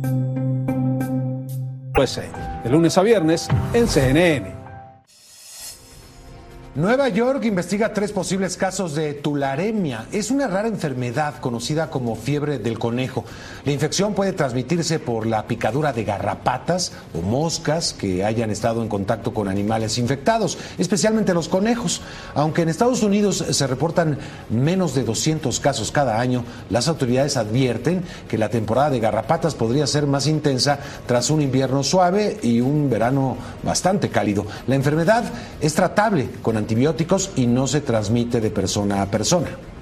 De lunes a viernes en CNN. Nueva York investiga 3 posibles casos de tularemia. Es una rara enfermedad conocida como fiebre del conejo. La infección puede transmitirse por la picadura de garrapatas o moscas que hayan estado en contacto con animales infectados, especialmente los conejos. Aunque en Estados Unidos se reportan menos de 200 casos cada año, las autoridades advierten que la temporada de garrapatas podría ser más intensa tras un invierno suave y un verano bastante cálido. La enfermedad es tratable con antibióticos y no se transmite de persona a persona.